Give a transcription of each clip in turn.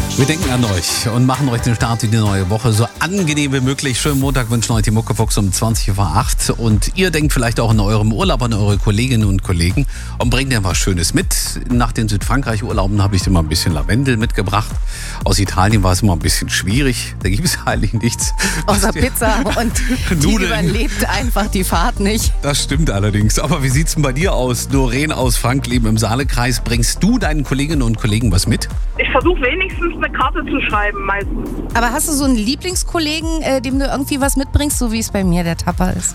Wir denken an euch und machen euch den Start in die neue Woche so angenehm wie möglich. Schönen Montag wünschen euch die Muckefuchs um 20:08 Uhr. Und ihr denkt vielleicht auch in eurem Urlaub an eure Kolleginnen und Kollegen und bringt dir was Schönes mit. Nach den Südfrankreich-Urlauben habe ich dir mal ein bisschen Lavendel mitgebracht. Aus Italien war es immer ein bisschen schwierig. Da gibt es eigentlich nichts. Außer Pizza und die Nudeln. überlebt einfach die Fahrt nicht. Das stimmt allerdings. Aber wie sieht's denn bei dir aus? Doreen aus Frankleben im Saalekreis. Bringst du deinen Kolleginnen und Kollegen was mit? Ich versuche wenigstens eine Karte zu schreiben meistens. Aber hast du so einen Lieblingskollegen, dem du irgendwie was mitbringst, so wie es bei mir der Tapper ist?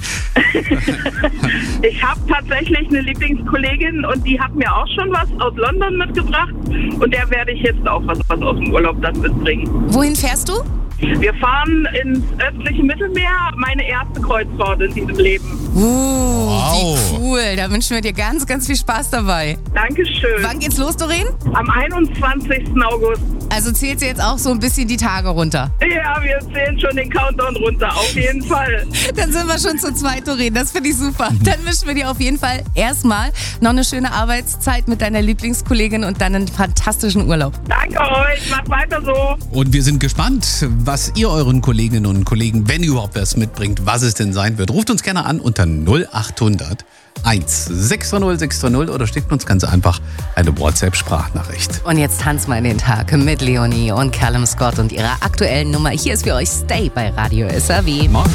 Ich habe tatsächlich eine Lieblingskollegin und die hat mir auch schon was aus London mitgebracht. Und der werde ich jetzt auch was aus dem Urlaub dann mitbringen. Wohin fährst du? Wir fahren ins östliche Mittelmeer, meine erste Kreuzfahrt in diesem Leben. Wie cool. Da wünschen wir dir ganz, ganz viel Spaß dabei. Dankeschön. Wann geht's los, Doreen? Am 21. August. Also zählst du jetzt auch so ein bisschen die Tage runter? Ja, wir zählen schon den Countdown runter, auf jeden Fall. Dann sind wir schon zu zweit, Doreen. Das finde ich super. Dann wünschen wir dir auf jeden Fall erstmal noch eine schöne Arbeitszeit mit deiner Lieblingskollegin und dann einen fantastischen Urlaub. Danke euch, macht weiter so. Und wir sind gespannt, was ihr euren Kolleginnen und Kollegen, wenn ihr überhaupt was mitbringt, was es denn sein wird. Ruft uns gerne an unter 0800 1620 620 oder schickt uns ganz einfach eine WhatsApp-Sprachnachricht. Und jetzt tanzen wir in den Tag mit Leonie und Callum Scott und ihrer aktuellen Nummer. Hier ist für euch Stay bei Radio SAW. Morgen.